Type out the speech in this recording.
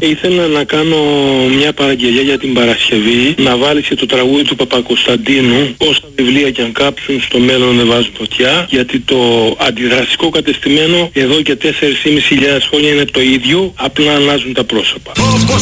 Ήθελα να κάνω μια παραγγελία για την Παρασκευή, να βάλεις και το τραγούδι του Παπακοσταντίνου, όσα βιβλία κι αν κάψουν στο μέλλον δεν βάζουν φωτιά, γιατί το αντιδραστικό κατεστημένο εδώ και 4.500 χρόνια είναι το ίδιο, απλά αλλάζουν τα πρόσωπα.